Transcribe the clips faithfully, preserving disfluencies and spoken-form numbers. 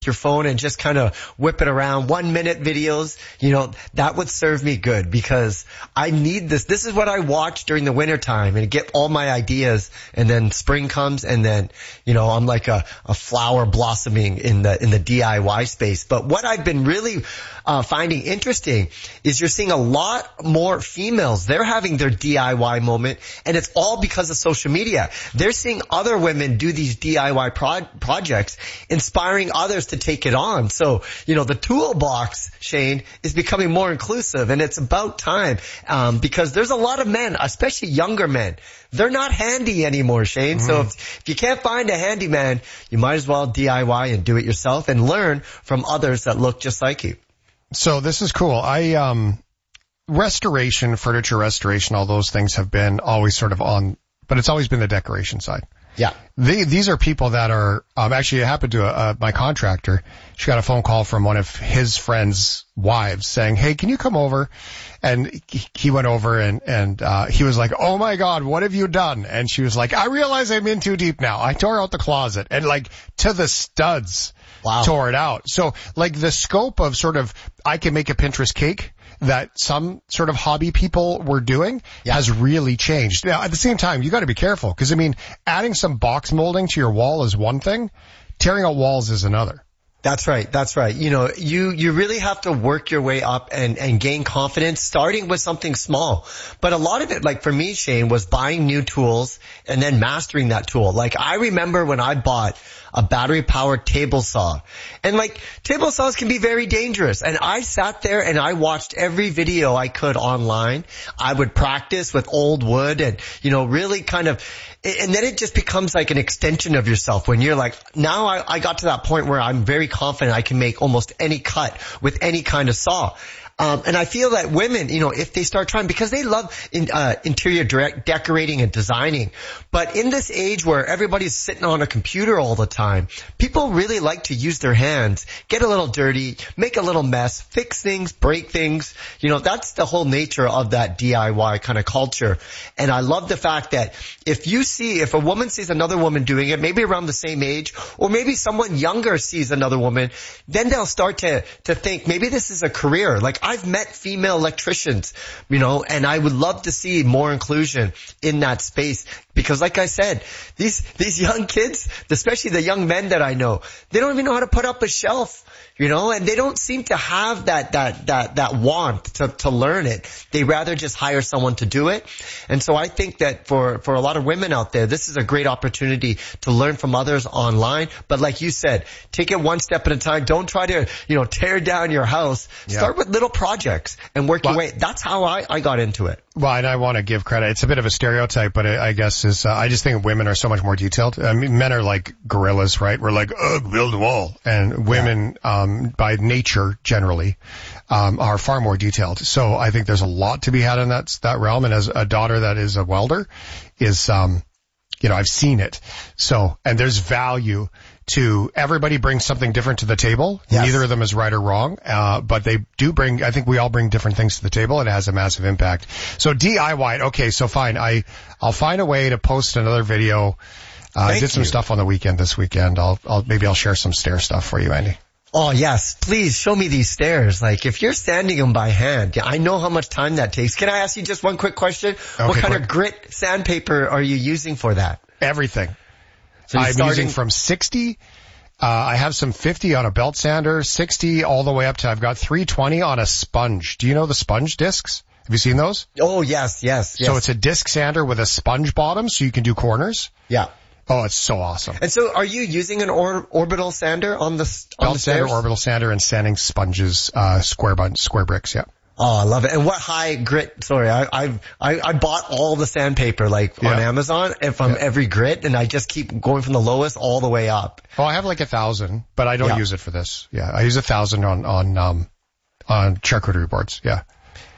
your phone and just kind of whip it around. One minute videos, you know, that would serve me good because I need this. This is what I watch during the winter time and get all my ideas. And then spring comes and then, you know, I'm like a, a flower blossoming in the, in the D I Y space. But what I've been really uh, finding interesting is you're seeing a lot more females. They're having their D I Y moment, and it's all because of social media. They're seeing other women do these D I Y pro- projects, inspiring others to take it on. So, you know, the toolbox, Shane, is becoming more inclusive, and it's about time, um, because there's a lot of men, especially younger men. They're not handy anymore, Shane. Mm-hmm. So if, if you can't find a handyman, you might as well D I Y and do it yourself and learn from others that look just like you. So this is cool. I, um, restoration, furniture restoration, all those things have been always sort of on, but it's always been the decoration side. Yeah. They, these are people that are, um, actually it happened to, uh, my contractor. She got a phone call from one of his friends' wives saying, hey, can you come over? And he went over and, and, uh, he was like, oh my God, what have you done? And she was like, I realize I'm in too deep now. I tore out the closet and like to the studs. Wow. Tore it out. So like the scope of sort of, I can make a Pinterest cake that some sort of hobby people were doing yeah. has really changed. Now, at the same time, you got to be careful because, I mean, adding some box molding to your wall is one thing. Tearing out walls is another. That's right. That's right. You know, you, you really have to work your way up and, and gain confidence, starting with something small. But a lot of it, like for me, Shane, was buying new tools and then mastering that tool. Like I remember when I bought a battery powered table saw, and like table saws can be very dangerous. And I sat there and I watched every video I could online. I would practice with old wood and, you know, really kind of, and then it just becomes like an extension of yourself when you're like, now I, I got to that point where I'm very confident I can make almost any cut with any kind of saw. Um, and I feel that women, you know, if they start trying, because they love in, uh, interior direct decorating and designing, but in this age where everybody's sitting on a computer all the time, people really like to use their hands, get a little dirty, make a little mess, fix things, break things. You know, that's the whole nature of that D I Y kind of culture. And I love the fact that if you see, if a woman sees another woman doing it, maybe around the same age, or maybe someone younger sees another woman, then they'll start to, to think maybe this is a career. Like I've met female electricians, you know, and I would love to see more inclusion in that space because like I said, these, these young kids, especially the young men that I know, they don't even know how to put up a shelf, you know, and they don't seem to have that, that, that, that want to, to learn it. They rather just hire someone to do it. And so I think that for, for a lot of women out there, this is a great opportunity to learn from others online. But like you said, take it one step at a time. Don't try to, you know, tear down your house. Yeah. Start with little projects and work well, your way. That's how I, I got into it. Well, and I want to give credit. It's a bit of a stereotype, but I, I guess is, uh, I just think women are so much more detailed. I mean, men are like gorillas, right? We're like, oh, build a wall. And women, yeah. um, by nature, generally, um, are far more detailed. So I think there's a lot to be had in that, that realm. And as a daughter that is a welder is, um, you know, I've seen it. So, and there's value to everybody brings something different to the table. Yes. Neither of them is right or wrong, uh, but they do bring, I think we all bring different things to the table and it has a massive impact. So D I Y, okay, so fine. I, I'll find a way to post another video. Uh, I did some you. stuff on the weekend this weekend. I'll, I'll, maybe I'll share some stair stuff for you, Andy. Oh yes, please show me these stairs. Like if you're sanding them by hand, I know how much time that takes. Can I ask you just one quick question? Okay, what kind quick. of grit sandpaper are you using for that? Everything. So I'm starting... using from sixty. Uh, I have some fifty on a belt sander, sixty all the way up to I've got three twenty on a sponge. Do you know the sponge discs? Have you seen those? Oh yes, yes, yes. So it's a disc sander with a sponge bottom so you can do corners. Yeah. Oh, it's so awesome. And so are you using an or- orbital sander on the, on belt the sander, stairs? orbital sander, and sanding sponges, uh, square bun- square bricks, yeah. Oh, I love it. And what high grit, sorry, I, I've, I, I bought all the sandpaper, like, yeah. on Amazon, and from yeah. every grit, and I just keep going from the lowest all the way up. Oh, I have like a thousand, but I don't yeah. use it for this. Yeah, I use a thousand on, on, um, on charcuterie boards, yeah.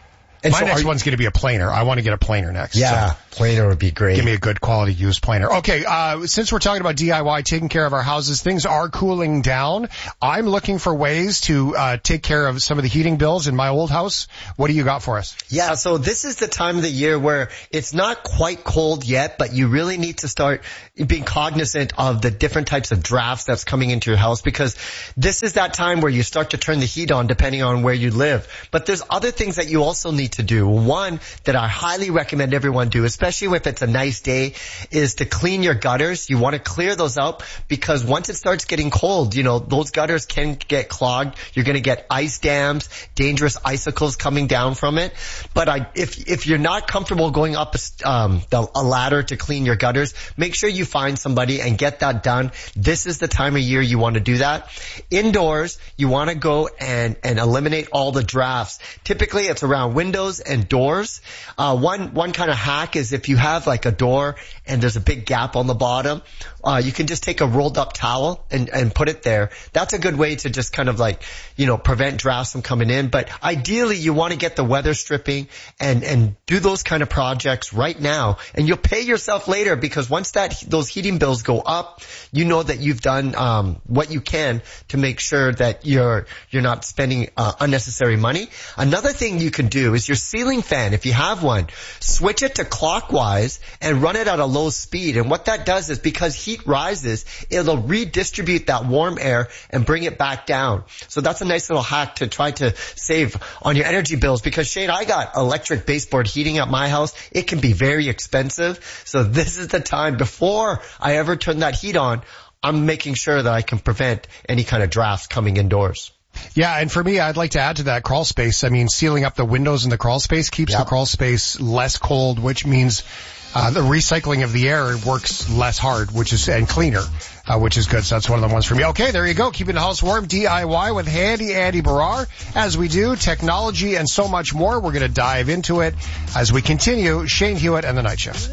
And My so next are, one's going to be a planer. I want to get a planer next. Yeah, so. planer would be great. Give me a good quality used planer. Okay, uh, since we're talking about D I Y, taking care of our houses, things are cooling down. I'm looking for ways to uh take care of some of the heating bills in my old house. What do you got for us? Yeah, so this is the time of the year where it's not quite cold yet, but you really need to start being cognizant of the different types of drafts that's coming into your house, because this is that time where you start to turn the heat on depending on where you live. But there's other things that you also need to do. One that I highly recommend everyone do, especially if it's a nice day, is to clean your gutters. You want to clear those up, because once it starts getting cold, you know, those gutters can get clogged. You're going to get ice dams, dangerous icicles coming down from it. But I, if if you're not comfortable going up a, um, the, a ladder to clean your gutters, make sure you find somebody and get that done. This is the time of year you want to do that. Indoors, you want to go and, and eliminate all the drafts. Typically, it's around windows and doors. Uh, one, one kind of hack is if you have like a door and there's a big gap on the bottom, uh, you can just take a rolled up towel and, and put it there. That's a good way to just kind of like, you know, prevent drafts from coming in. But ideally, you want to get the weather stripping and, and do those kind of projects right now. And you'll pay yourself later, because once that, those heating bills go up, you know that you've done, um, what you can to make sure that you're, you're not spending, uh, unnecessary money. Another thing you can do is your ceiling fan, if you have one, switch it to clockwise and run it at a low speed. And what that does is, because heat rises, it'll redistribute that warm air and bring it back down. So that's a nice little hack to try to save on your energy bills, because Shane, I got electric baseboard heating at my house. It can be very expensive. So this is the time before I ever turn that heat on, I'm making sure that I can prevent any kind of drafts coming indoors. Yeah, and for me, I'd like to add to that crawl space. I mean, sealing up the windows in the crawl space keeps yep. the crawl space less cold, which means uh the recycling of the air works less hard, which is, and cleaner, uh, which is good. So that's one of the ones for me. Okay, there you go. Keeping the house warm, D I Y with Handy Andy Barrar. As we do, technology and so much more. We're going to dive into it as we continue. Shane Hewitt and the Night Shift.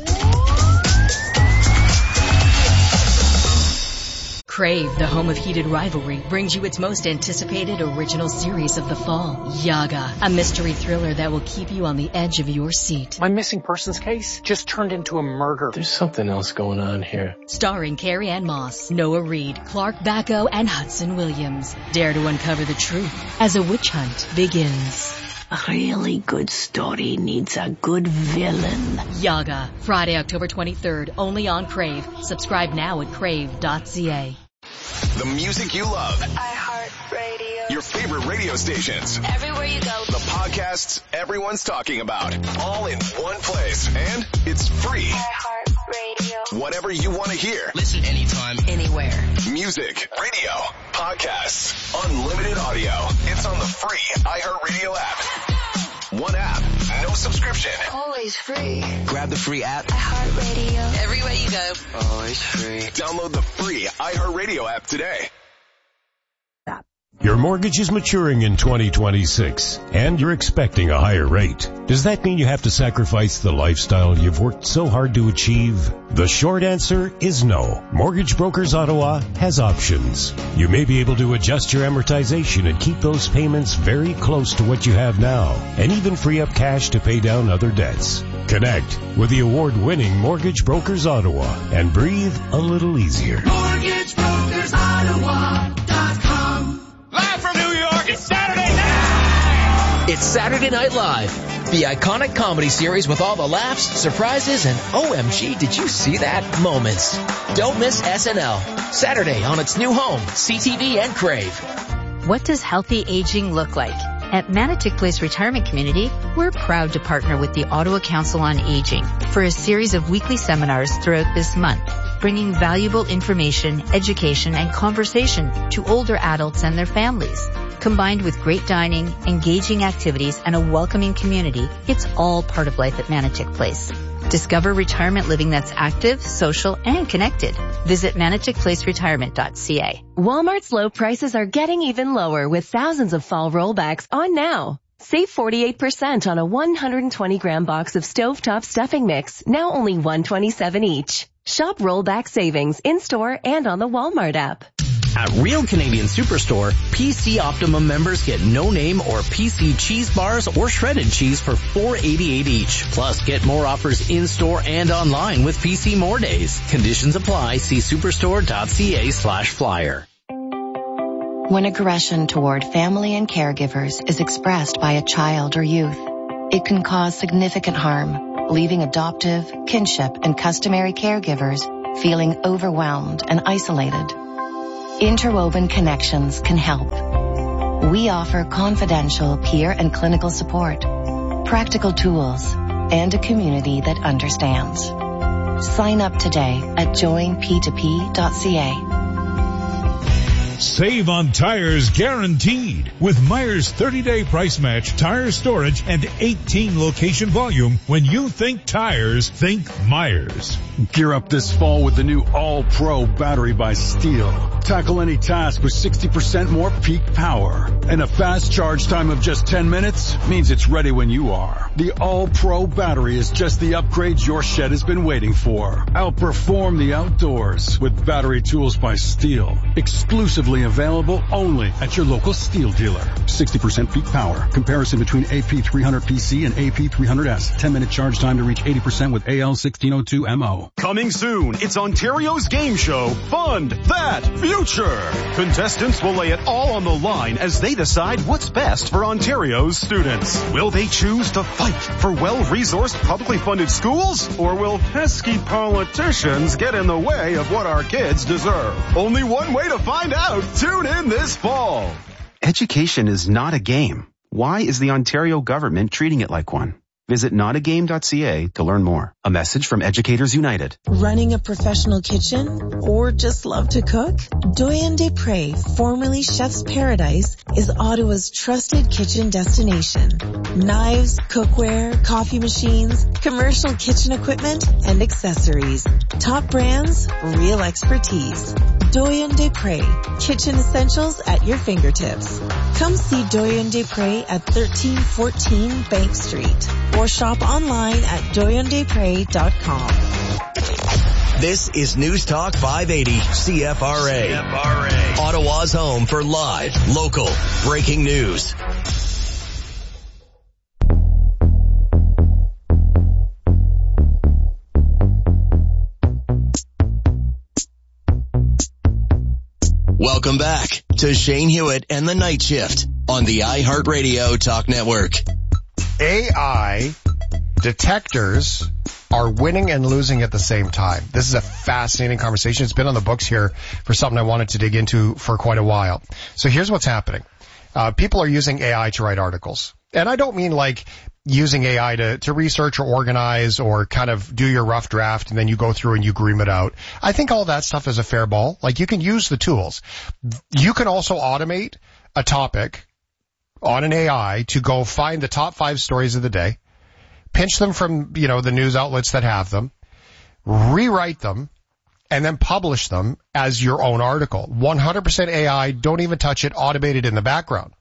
Crave, the home of heated rivalry, brings you its most anticipated original series of the fall, Yaga, a mystery thriller that will keep you on the edge of your seat. My missing persons case just turned into a murder. There's something else going on here. Starring Carrie Ann Moss, Noah Reid, Clark Bacco, and Hudson Williams. Dare to uncover the truth as a witch hunt begins. A really good story needs a good villain. Yaga, Friday, October twenty-third, only on Crave. Subscribe now at crave dot c a. The music you love. iHeartRadio. Your favorite radio stations. Everywhere you go. The podcasts everyone's talking about. All in one place. And it's free. iHeartRadio. Whatever you want to hear. Listen anytime, anywhere. Music, radio, podcasts, unlimited audio. It's on the free iHeartRadio app. One app, no subscription. Always free. Grab the free app. iHeartRadio. Everywhere you go. Always free. Download the free iHeartRadio app today. Your mortgage is maturing in twenty twenty-six, and you're expecting a higher rate. Does that mean you have to sacrifice the lifestyle you've worked so hard to achieve? The short answer is no. Mortgage Brokers Ottawa has options. You may be able to adjust your amortization and keep those payments very close to what you have now, and even free up cash to pay down other debts. Connect with the award-winning Mortgage Brokers Ottawa and breathe a little easier. Mortgage Brokers Ottawa dot com. Live from New York, it's Saturday night! It's Saturday Night Live, the iconic comedy series with all the laughs, surprises, and O M G, did you see that moments. Don't miss S N L, Saturday on its new home, C T V and Crave. What does healthy aging look like? At Manotick Place Retirement Community, we're proud to partner with the Ottawa Council on Aging for a series of weekly seminars throughout this month, bringing valuable information, education, and conversation to older adults and their families. Combined with great dining, engaging activities, and a welcoming community, it's all part of life at Manotick Place. Discover retirement living that's active, social, and connected. Visit manotick place retirement dot c a. Walmart's low prices are getting even lower with thousands of fall rollbacks on now. Save forty-eight percent on a one hundred twenty gram box of stovetop stuffing mix, now only one hundred twenty-seven dollars each. Shop rollback savings in-store and on the Walmart app. At Real Canadian Superstore, P C Optimum members get no-name or P C cheese bars or shredded cheese for four dollars and eighty-eight cents each. Plus, get more offers in-store and online with P C More Days. Conditions apply. See superstore.ca slash flyer. When aggression toward family and caregivers is expressed by a child or youth, it can cause significant harm, leaving adoptive, kinship, and customary caregivers feeling overwhelmed and isolated. Interwoven Connections can help. We offer confidential peer and clinical support, practical tools, and a community that understands. Sign up today at join p two p dot c a. Save on tires guaranteed with Myers thirty-day price match, tire storage, and eighteen location volume. When you think tires, think Myers. Gear up this fall with the new All-Pro battery by Steel. Tackle any task with sixty percent more peak power. And a fast charge time of just ten minutes means it's ready when you are. The All-Pro battery is just the upgrade your shed has been waiting for. Outperform the outdoors with battery tools by Steel. Exclusively available only at your local Steel dealer. sixty percent peak power. Comparison between A P three hundred P C and A P three hundred S. ten minute charge time to reach eighty percent with A L sixteen oh two M O. Coming soon, it's Ontario's game show, Fund That Future. Contestants will lay it all on the line as they decide what's best for Ontario's students. Will they choose to fight for well-resourced, publicly funded schools? Or will pesky politicians get in the way of what our kids deserve? Only one way to find out. Tune in this fall. Education is not a game. Why is the Ontario government treating it like one? Visit not a game dot c a to learn more. A message from Educators United. Running a professional kitchen or just love to cook? Doyen Desprez, formerly Chef's Paradise, is Ottawa's trusted kitchen destination. Knives, cookware, coffee machines, commercial kitchen equipment, and accessories. Top brands, real expertise. Doyen Desprez, kitchen essentials at your fingertips. Come see Doyen Desprez at thirteen fourteen Bank Street or shop online at doyen desprez dot com. This is News Talk five eighty C F R A. C F R A. Ottawa's home for live, local, breaking news. Welcome back to Shane Hewitt and the Night Shift on the iHeartRadio Talk Network. A I detectors are winning and losing at the same time. This is a fascinating conversation. It's been on the books here for something I wanted to dig into for quite a while. So here's what's happening. Uh, people are using A I to write articles. And I don't mean like using A I to, to research or organize or kind of do your rough draft and then you go through and you groom it out. I think all that stuff is a fair ball. Like you can use the tools. You can also automate a topic on an A I to go find the top five stories of the day, pinch them from, you know, the news outlets that have them, rewrite them, and then publish them as your own article. one hundred percent A I, don't even touch it, automated in the background.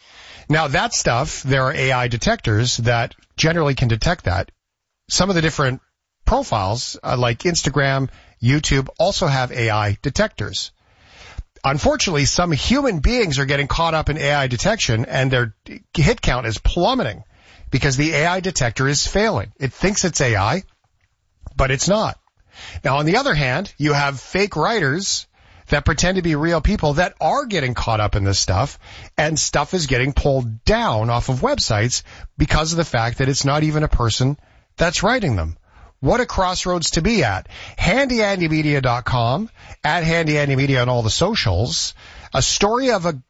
Now that stuff, there are A I detectors that generally can detect that. Some of the different profiles, uh, like Instagram, YouTube, also have A I detectors. Unfortunately, some human beings are getting caught up in A I detection and their hit count is plummeting because the A I detector is failing. It thinks it's A I, but it's not. Now, on the other hand, you have fake writers that pretend to be real people that are getting caught up in this stuff, and stuff is getting pulled down off of websites because of the fact that it's not even a person that's writing them. What a crossroads to be at. handy andy media dot com, at Handy Andy Media on all the socials. A story of a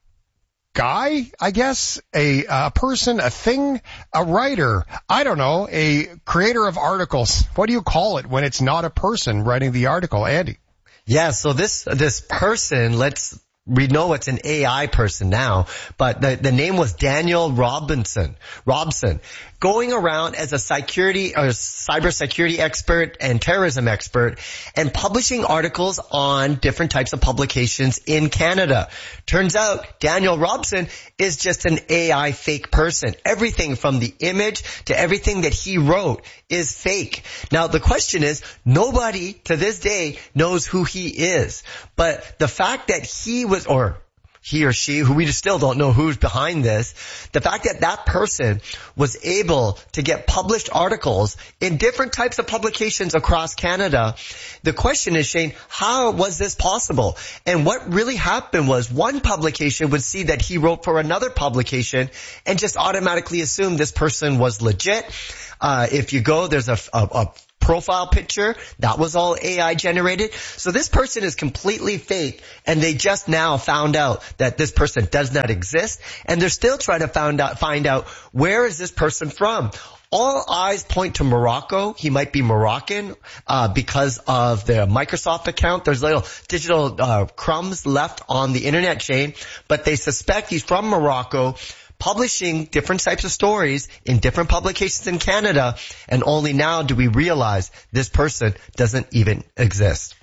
guy, I guess, a, a person, a thing, a writer, I don't know, a creator of articles. What do you call it when it's not a person writing the article, Andy? Yeah, so this this person, let's we know it's an A I person now, but the the name was Daniel Robinson. Robson, going around as a security or cybersecurity expert and terrorism expert and publishing articles on different types of publications in Canada. Turns out Daniel Robson is just an A I fake person. Everything from the image to everything that he wrote is fake. Now the question is, nobody to this day knows who he is. But the fact that he was, or he or she, who we just still don't know who's behind this, the fact that that person was able to get published articles in different types of publications across Canada. The question is, Shane, how was this possible? And what really happened was one publication would see that he wrote for another publication and just automatically assume this person was legit. Uh, if you go, there's a, a, a profile picture that was all A I generated. So this person is completely fake, and they just now found out that this person does not exist, and they're still trying to find out find out where is this person from. All eyes point to Morocco. He might be Moroccan uh because of the Microsoft account. There's little digital uh crumbs left on the internet chain, but they suspect he's from Morocco, publishing different types of stories in different publications in Canada, and only now do we realize this person doesn't even exist.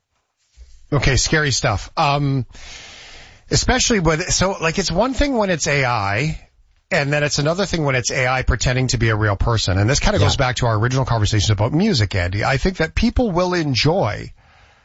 Okay, scary stuff. Um, especially with, so like it's one thing when it's A I, and then it's another thing when it's A I pretending to be a real person. And this kind of yeah. goes back to our original conversation about music, Andy. I think that people will enjoy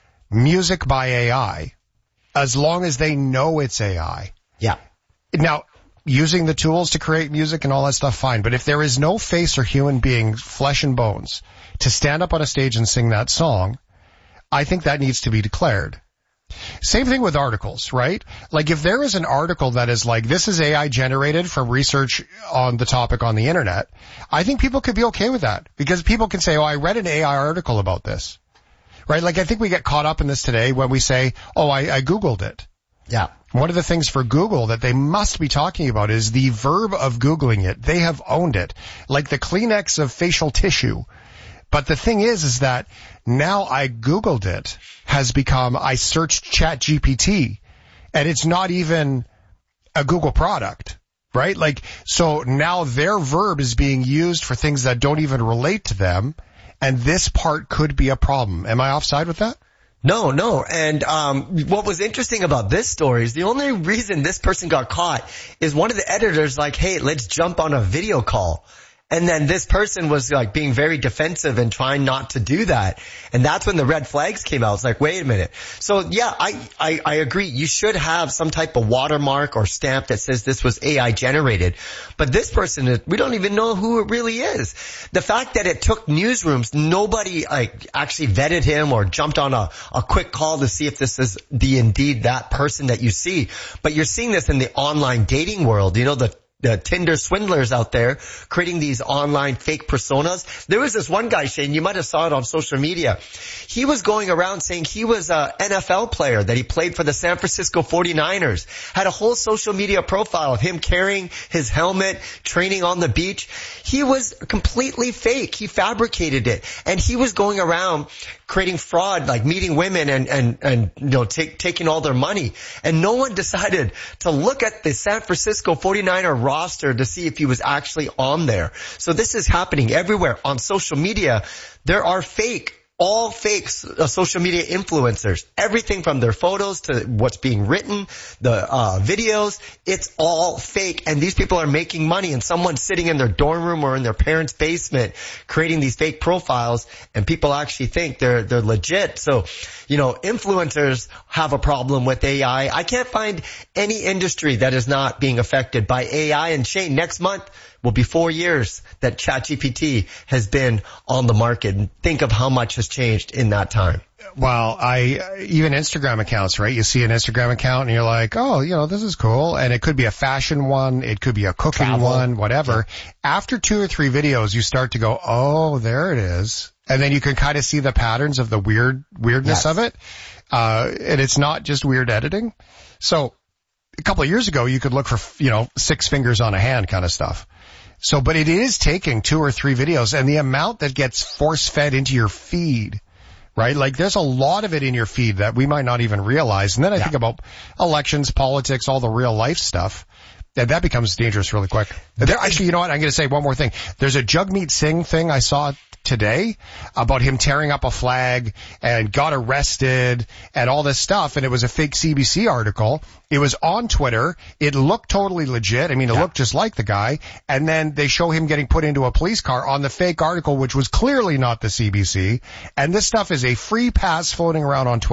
music by A I as long as they know it's A I. Yeah. Now, using the tools to create music and all that stuff, fine. But if there is no face or human being, flesh and bones, to stand up on a stage and sing that song, I think that needs to be declared. Same thing with articles, right? Like if there is an article that is like, this is A I generated from research on the topic on the internet, I think people could be okay with that, because people can say, oh, I read an A I article about this, right? Like I think we get caught up in this today when we say, oh, I, I Googled it. Yeah. One of the things for Google that they must be talking about is the verb of Googling it. They have owned it, like the Kleenex of facial tissue. But the thing is, is that now I Googled it has become, I searched Chat G P T, and it's not even a Google product, right? Like, so now their verb is being used for things that don't even relate to them, and this part could be a problem. Am I offside with that? No, no. And um what was interesting about this story is the only reason this person got caught is one of the editors like, hey, let's jump on a video call. And then this person was like being very defensive and trying not to do that. And that's when the red flags came out. It's like, wait a minute. So yeah, I, I, I agree. You should have some type of watermark or stamp that says this was A I generated. But this person, we don't even know who it really is. The fact that it took newsrooms, nobody like actually vetted him or jumped on a, a quick call to see if this is the indeed that person that you see. But you're seeing this in the online dating world. You know, the The Tinder swindlers out there creating these online fake personas. There was this one guy, Shane, you might have saw it on social media. He was going around saying he was a N F L player, that he played for the San Francisco forty-niners, had a whole social media profile of him carrying his helmet, training on the beach. He was completely fake. He fabricated it. And he was going around creating fraud, like meeting women and, and, and, you know, take, taking all their money. And no one decided to look at the San Francisco forty-niner roster to see if he was actually on there. So this is happening everywhere on social media. There are fake, all fake uh, social media influencers. Everything from their photos to what's being written, the uh videos, it's all fake. And these people are making money, and someone's sitting in their dorm room or in their parents' basement creating these fake profiles, and people actually think they're they're legit. So, you know, influencers have a problem with A I. I can't find any industry that is not being affected by A I. And Shane, next month will be four years that ChatGPT has been on the market. And think of how much has changed in that time. Well, I, even Instagram accounts, right? You see an Instagram account and you're like, oh, you know, this is cool. And it could be a fashion one. It could be a cooking Travel. one, whatever. Yeah. After two or three videos, you start to go, oh, there it is. And then you can kind of see the patterns of the weird, weirdness yes. of it. Uh, and it's not just weird editing. So a couple of years ago, you could look for, you know, six fingers on a hand kind of stuff. So, but it is taking two or three videos, and the amount that gets force fed into your feed, right? Like there's a lot of it in your feed that we might not even realize. And then I yeah. think about elections, politics, all the real life stuff. And that becomes dangerous really quick. There, actually, you know what? I'm going to say one more thing. There's a Jagmeet Singh thing I saw today about him tearing up a flag and got arrested and all this stuff. And it was a fake C B C article. It was on Twitter. It looked totally legit. I mean, it yeah. looked just like the guy. And then they show him getting put into a police car on the fake article, which was clearly not the C B C. And this stuff is a free pass floating around on Twitter.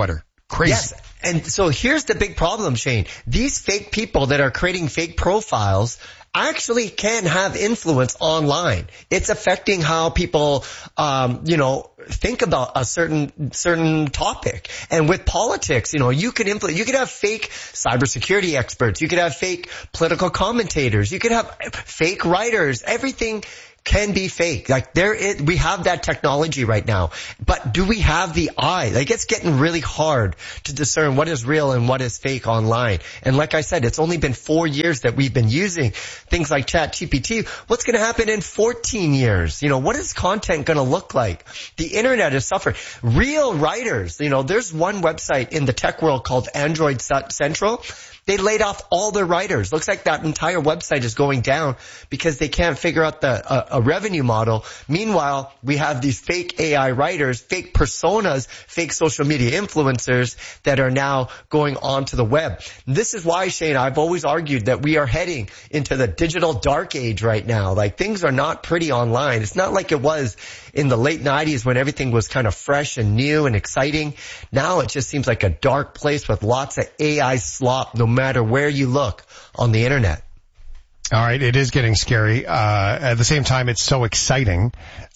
Crazy. Yes. And so here's the big problem, Shane. These fake people that are creating fake profiles actually can have influence online. It's affecting how people, um, you know, think about a certain, certain topic. And with politics, you know, you can influence, you could have fake cybersecurity experts. You could have fake political commentators. You could have fake writers. Everything can be fake. Like there is, we have that technology right now. But do we have the eye? Like it's getting really hard to discern what is real and what is fake online. And like I said, it's only been four years that we've been using things like ChatGPT. What's going to happen in fourteen years? You know, what is content going to look like? The internet is suffering. Real writers, you know, there's one website in the tech world called Android Central. They laid off all their writers. Looks like that entire website is going down because they can't figure out the uh, a revenue model. Meanwhile, we have these fake A I writers, fake personas, fake social media influencers that are now going onto the web. This is why, Shane, I've always argued that we are heading into the digital dark age right now. Like things are not pretty online. It's not like it was in the late nineties when everything was kind of fresh and new and exciting. Now it just seems like a dark place with lots of A I slop no matter where you look on the internet. All right, it is getting scary. Uh, at the same time, it's so exciting.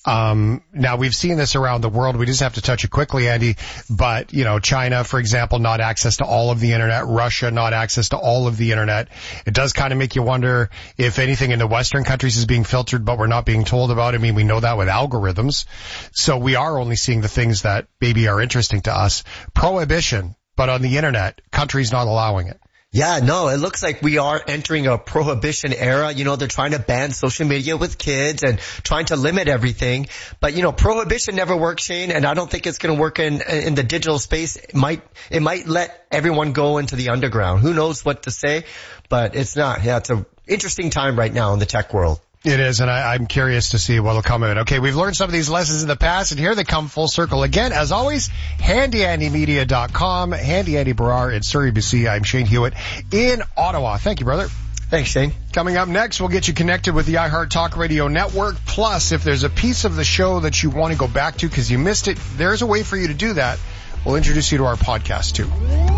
Um, now we've seen this around the world. We just have to touch it quickly, Andy. But, you know, China, for example, not access to all of the internet. Russia, not access to all of the internet. It does kind of make you wonder if anything in the Western countries is being filtered, but we're not being told about. I mean, we know that with algorithms. So we are only seeing the things that maybe are interesting to us. Prohibition, but on the internet, countries not allowing it. Yeah, no, it looks like we are entering a prohibition era. You know, they're trying to ban social media with kids and trying to limit everything. But, you know, prohibition never works, Shane, and I don't think it's going to work in in the digital space. It might it might let everyone go into the underground. Who knows what to say, but it's not. Yeah, it's an interesting time right now in the tech world. It is, and I, I'm curious to see what will come of it. Okay, we've learned some of these lessons in the past, and here they come full circle again. As always, handy andy media dot com, Handy Andy Barrar in Surrey, B C. I'm Shane Hewitt in Ottawa. Thank you, brother. Thanks, Shane. Coming up next, we'll get you connected with the iHeart Talk Radio Network. Plus, if there's a piece of the show that you want to go back to because you missed it, there's a way for you to do that. We'll introduce you to our podcast, too.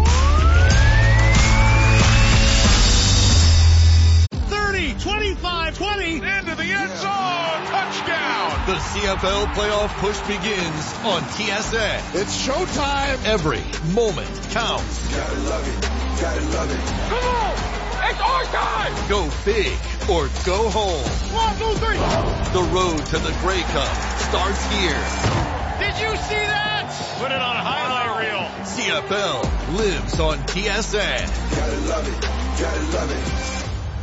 twenty-five twenty into the end zone. Touchdown. The C F L playoff push begins on T S N. It's showtime. Every moment counts. Gotta love it. Gotta love it. Come on. It's our time. Go big or go home. One, two, three. The road to the Grey Cup starts here. Did you see that? Put it on a highlight reel. C F L lives on T S N. Gotta love it. Gotta love it.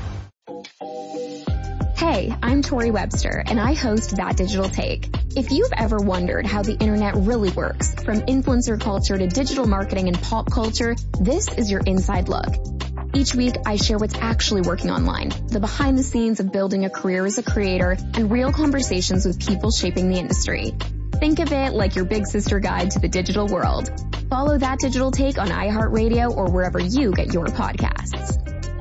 Hey, I'm Tori Webster, and I host That Digital Take. If you've ever wondered how the internet really works, from influencer culture to digital marketing and pop culture, this is your inside look. Each week, I share what's actually working online, the behind the scenes of building a career as a creator, and real conversations with people shaping the industry. Think of it like your big sister guide to the digital world. Follow That Digital Take on iHeartRadio or wherever you get your podcasts.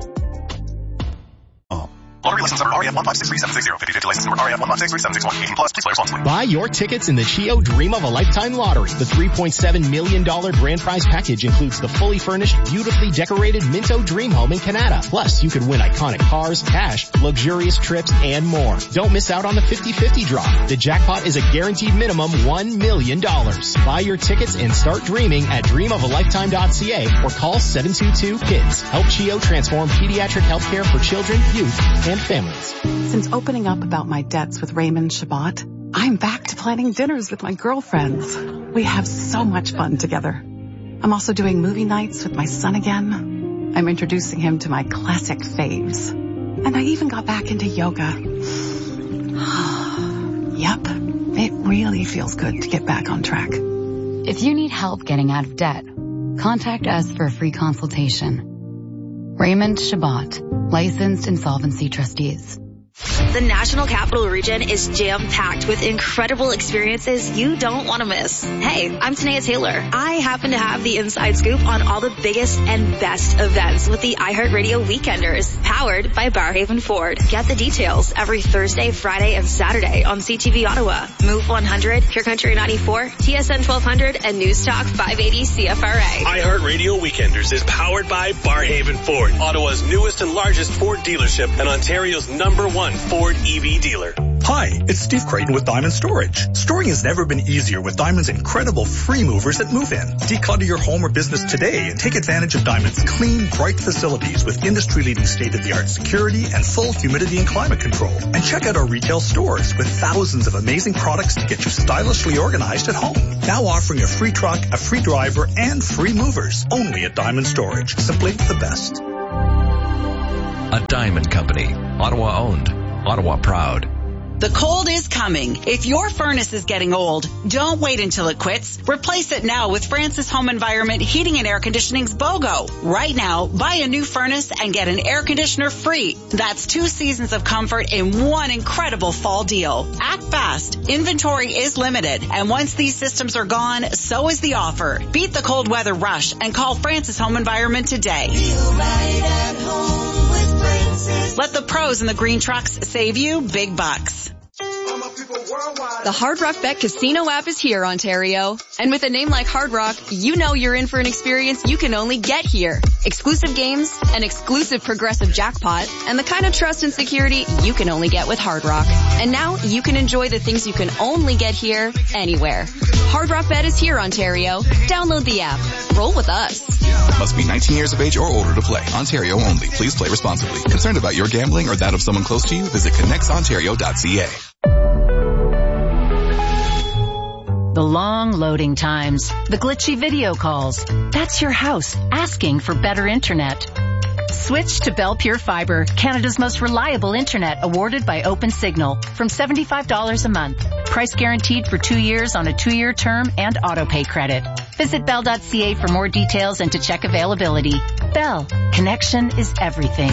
Lottery license number R E F one five six three seven six zero. fifty-fifty license number R E F one five six three seven six one. eighteen plus. Please play responsibly. Buy your tickets in the Chio Dream of a Lifetime Lottery. The three point seven million dollars grand prize package includes the fully furnished, beautifully decorated Minto Dream Home in Canada. Plus, you could win iconic cars, cash, luxurious trips, and more. Don't miss out on the fifty-fifty draw. The jackpot is a guaranteed minimum one million dollars. Buy your tickets and start dreaming at dream of a lifetime dot c a or call seven two two kids. Help Chio transform pediatric healthcare for children, youth, and families. Since opening up about my debts with Raymond Shabbat, I'm back to planning dinners with my girlfriends. We have so much fun together. I'm also doing movie nights with my son again. I'm introducing him to my classic faves. And I even got back into yoga. Yep, it really feels good to get back on track. If you need help getting out of debt, contact us for a free consultation. Raymond Shabbat, licensed insolvency trustees. The National Capital Region is jam-packed with incredible experiences you don't want to miss. Hey, I'm Tanea Taylor. I happen to have the inside scoop on all the biggest and best events with the iHeartRadio Weekenders, powered by Barrhaven Ford. Get the details every Thursday, Friday, and Saturday on C T V Ottawa, Move one hundred, Pure Country ninety-four, T S N twelve hundred, and News Talk five eighty C F R A. iHeartRadio Weekenders is powered by Barrhaven Ford, Ottawa's newest and largest Ford dealership and Ontario's number one Ford E V dealer. Hi, it's Steve Creighton with Diamond Storage. Storing has never been easier with Diamond's incredible free movers at Move In. Declutter your home or business today and take advantage of Diamond's clean, bright facilities with industry-leading state-of-the-art security and full humidity and climate control. And check out our retail stores with thousands of amazing products to get you stylishly organized at home. Now offering a free truck, a free driver, and free movers. Only at Diamond Storage. Simply the best. A Diamond Company. Ottawa owned. Ottawa proud. The cold is coming. If your furnace is getting old, don't wait until it quits. Replace it now with Francis Home Environment Heating and Air Conditioning's BOGO. Right now, buy a new furnace and get an air conditioner free. That's two seasons of comfort in one incredible fall deal. Act fast. Inventory is limited. And once these systems are gone, so is the offer. Beat the cold weather rush and call Francis Home Environment today. Feel right at home with Francis. Let the pros in the green trucks save you big bucks. The Hard Rock Bet Casino app is here, Ontario. And with a name like Hard Rock, you know you're in for an experience you can only get here. Exclusive games, an exclusive progressive jackpot, and the kind of trust and security you can only get with Hard Rock. And now you can enjoy the things you can only get here, anywhere. Hard Rock Bet is here, Ontario. Download the app. Roll with us. Must be nineteen years of age or older to play. Ontario only. Please play responsibly. Concerned about your gambling or that of someone close to you? Visit connects ontario dot c a. The long loading times, the glitchy video calls. That's your house asking for better internet. Switch to Bell Pure Fiber, Canada's most reliable internet, awarded by OpenSignal, from seventy-five dollars a month. Price guaranteed for two years on a two-year term and auto-pay credit. Visit bell dot c a for more details and to check availability. Bell, connection is everything.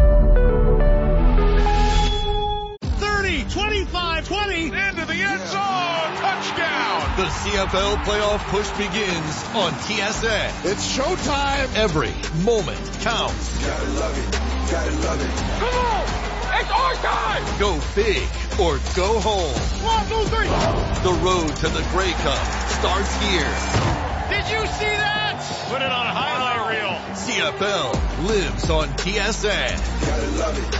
thirty, twenty-five, twenty, into the end zone, touchdown! The C F L playoff push begins on T S N. It's showtime. Every moment counts. Gotta love it. Gotta love it. Come on! It's our time! Go big or go home. One, two, three. The road to the Grey Cup starts here. Did you see that? Put it on a highlight reel. C F L lives on T S N. Gotta love it.